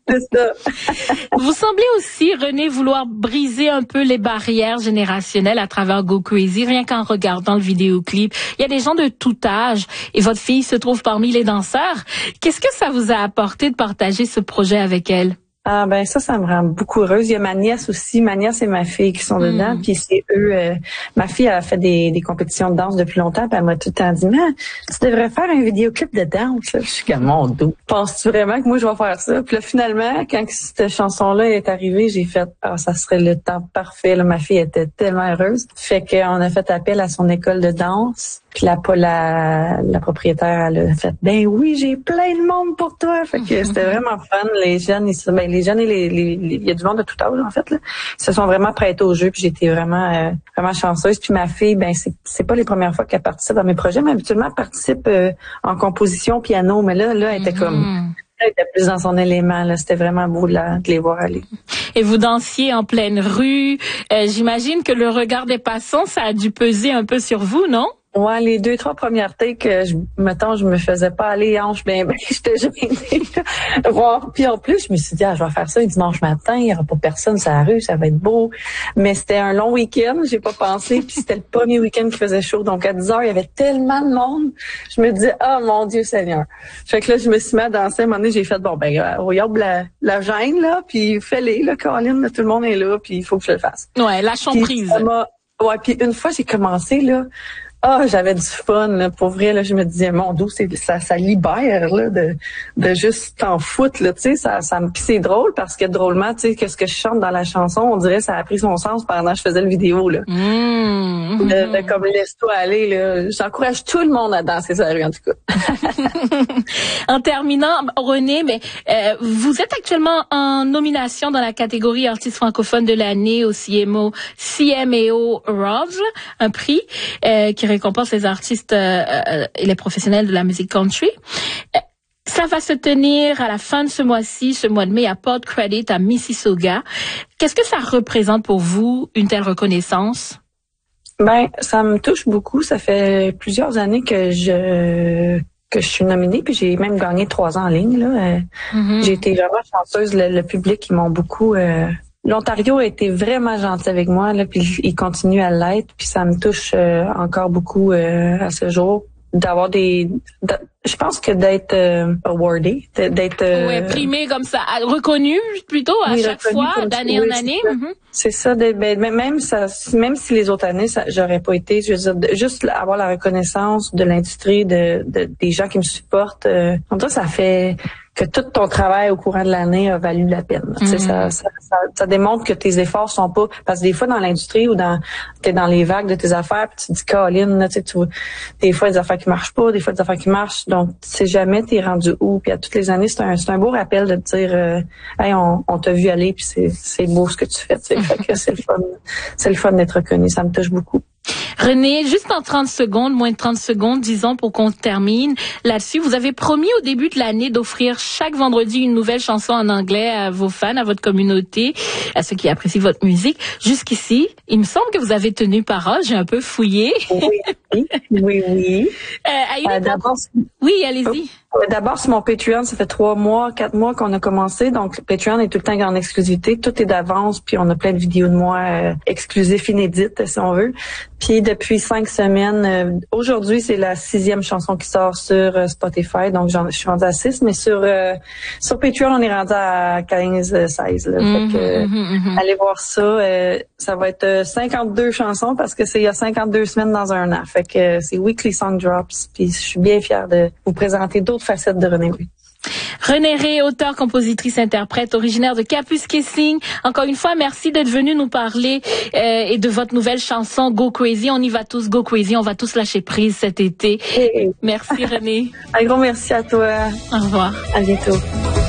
C'est ça. Vous semblez aussi, Renée, vouloir briser un peu les barrières générationnelles à travers Go Crazy, rien qu'en regardant le vidéoclip. Il y a des gens de tout âge et votre fille se trouve parmi les danseurs. Qu'est-ce que ça vous a apporté de partager ce projet avec elle? Ah ben ça me rend beaucoup heureuse. Il y a ma nièce aussi, ma nièce et ma fille qui sont dedans, puis c'est eux. Ma fille a fait des compétitions de danse depuis longtemps, puis elle m'a tout le temps dit, mais tu devrais faire un vidéoclip de danse. Je suis comme mon dos. Penses-tu vraiment que moi je vais faire ça? Puis là finalement, quand cette chanson-là est arrivée, j'ai fait ça serait le temps parfait. Là, ma fille était tellement heureuse. Fait qu'on a fait appel à son école de danse. Puis la propriétaire, elle a fait, ben oui, j'ai plein de monde pour toi. Fait que c'était vraiment fun. Les jeunes, les jeunes et il y a du monde de tout âge, en fait, là. Ils se sont vraiment prêtés au jeu, puis j'ai été vraiment, vraiment chanceuse. Puis ma fille, ben, c'est pas les premières fois qu'elle participe à mes projets, mais habituellement, elle participe, en composition, piano. Mais là, elle était elle était plus dans son élément, là. C'était vraiment beau, de les voir aller. Et vous dansiez en pleine rue. J'imagine que le regard des passants, ça a dû peser un peu sur vous, non? Ouais, les 2-3 premières takes, je me faisais pas aller hanche, ben, j'étais gênée. Voir. Puis en plus, je me suis dit, je vais faire ça un dimanche matin, il y aura pas personne sur la rue, ça va être beau. Mais c'était un long week-end, j'ai pas pensé, puis c'était le premier week-end qui faisait chaud, donc à 10 heures, il y avait tellement de monde. Je me dis, mon Dieu Seigneur. Fait que là, je me suis mis à danser, à un moment donné, j'ai fait, regarde la gêne, là, puis fais-les, là, Colin, là, tout le monde est là, puis il faut que je le fasse. Ouais, lâchons prise. Puis une fois, j'ai commencé, là, j'avais du fun, là. Pour vrai, là, je me disais, mon Dieu, ça libère, là, de juste t'en foutre, là, tu sais, puis c'est drôle parce que drôlement, tu sais, que ce que je chante dans la chanson, on dirait, ça a pris son sens pendant que je faisais le vidéo, là. De comme laisse-toi aller, là. J'encourage tout le monde à danser sur la rue, en tout cas. En terminant, Renée, vous êtes actuellement en nomination dans la catégorie artiste francophone de l'année au CMAO Awards, un prix, qui récompense les artistes et les professionnels de la musique country. Ça va se tenir à la fin de ce mois-ci, ce mois de mai, à Port Credit, à Mississauga. Qu'est-ce que ça représente pour vous, une telle reconnaissance? Ben, ça me touche beaucoup. Ça fait plusieurs années que je suis nominée, puis j'ai même gagné 3 ans en ligne, là. J'ai été vraiment chanceuse. Le public, ils m'ont beaucoup... L'Ontario a été vraiment gentil avec moi, là, puis il continue à l'être, puis ça me touche encore beaucoup à ce jour d'avoir je pense que d'être awardé, d'être primé comme ça, reconnu plutôt à chaque fois, d'année en année. C'est ça, même si les autres années j'aurais pas été, je veux dire, juste avoir la reconnaissance de l'industrie, des gens qui me supportent, en tout cas, ça fait que tout ton travail au courant de l'année a valu la peine. Tu sais, ça démontre que tes efforts sont pas, parce que des fois dans l'industrie ou t'es dans les vagues de tes affaires, puis tu te dis Colin, tu sais, des fois des affaires qui marchent pas, des fois des affaires qui marchent, donc tu sais jamais t'es rendu où. Puis à toutes les années, c'est un beau rappel de te dire hey, on t'a vu aller, puis c'est beau ce que tu fais. Tu sais, fait que c'est le fun d'être reconnu, ça me touche beaucoup. Renée, juste en 30 secondes, moins de 30 secondes, disons, pour qu'on termine là-dessus. Vous avez promis au début de l'année d'offrir chaque vendredi une nouvelle chanson en anglais à vos fans, à votre communauté, à ceux qui apprécient votre musique. Jusqu'ici, il me semble que vous avez tenu parole. J'ai un peu fouillé. Oui. Oui, allez-y. D'abord, sur mon Patreon, ça fait 4 mois qu'on a commencé. Donc, Patreon est tout le temps en exclusivité. Tout est d'avance, puis on a plein de vidéos de moi exclusives, inédites, si on veut. Puis, depuis 5 semaines, aujourd'hui, c'est la 6e chanson qui sort sur Spotify. Donc, je suis rendue à 6, mais sur Patreon, on est rendu à 15-16. Fait que, allez voir ça. Ça va être 52 chansons parce que il y a 52 semaines dans un an. Fait que c'est Weekly Song Drops. Puis, je suis bien fière de vous présenter d'autres facettes de Renée Rey. Renée Rey, auteure, compositrice, interprète, originaire de Kapuskasing. Encore une fois, merci d'être venue nous parler et de votre nouvelle chanson Go Crazy. On y va tous, Go Crazy. On va tous lâcher prise cet été. Merci Renée. Un gros merci à toi. Au revoir. À bientôt.